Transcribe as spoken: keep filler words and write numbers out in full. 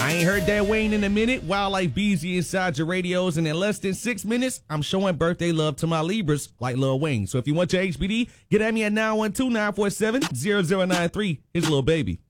I ain't heard that Wayne in a minute. Wildlife Beezy inside your radios, and in less than six minutes, I'm showing birthday love to my Libras like Lil Wayne. So if you want your H B D, get at me at nine one two, nine four seven, zero zero nine three. Here's Lil Baby.